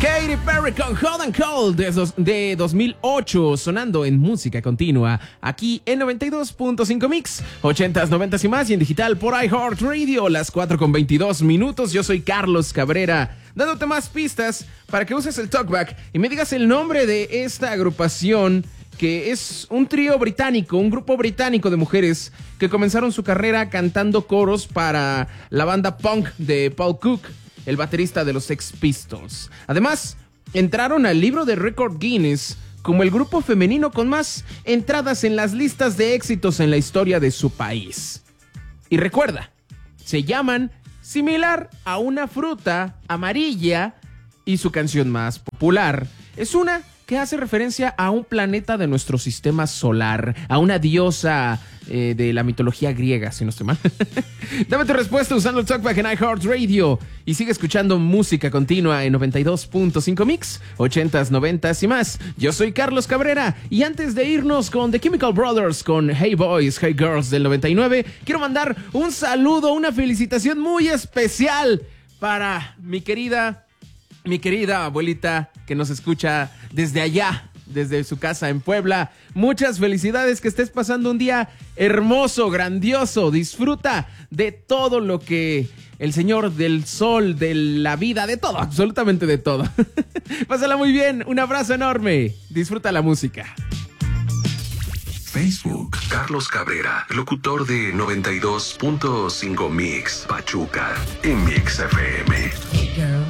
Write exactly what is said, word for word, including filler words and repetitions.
Katy Perry con Hot and Cold de, dos, de dos mil ocho, sonando en música continua, aquí en noventa y dos punto cinco Mix, ochentas, noventas y más, y en digital por iHeartRadio, las cuatro con veintidós minutos. Yo soy Carlos Cabrera, dándote más pistas para que uses el talkback y me digas el nombre de esta agrupación, que es un trío británico, un grupo británico de mujeres que comenzaron su carrera cantando coros para la banda punk de Paul Cook, el baterista de los Sex Pistols. Además, entraron al libro de récord Guinness como el grupo femenino con más entradas en las listas de éxitos en la historia de su país. Y recuerda, se llaman similar a una fruta amarilla, y su canción más popular es una que hace referencia a un planeta de nuestro sistema solar, a una diosa eh, de la mitología griega, si no estoy mal. Dame tu respuesta usando el talkback en iHeartRadio y sigue escuchando música continua en noventa y dos punto cinco Mix, ochentas, noventas y más. Yo soy Carlos Cabrera y antes de irnos con The Chemical Brothers con Hey Boys, Hey Girls del noventa y nueve, quiero mandar un saludo, una felicitación muy especial para mi querida... Mi querida abuelita que nos escucha desde allá, desde su casa en Puebla. Muchas felicidades, que estés pasando un día hermoso, grandioso. Disfruta de todo lo que el Señor del Sol, de la vida, de todo, absolutamente de todo. Pásala muy bien, un abrazo enorme. Disfruta la música. Facebook, Carlos Cabrera, locutor de noventa y dos punto cinco Mix, Pachuca, en Mix F M.